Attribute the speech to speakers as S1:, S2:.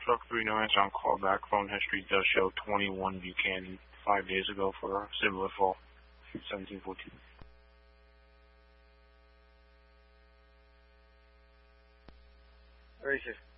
S1: Truck 39's on callback. Phone history does show 21 Buchanan 5 days ago for a similar fall, 1714.
S2: Racist.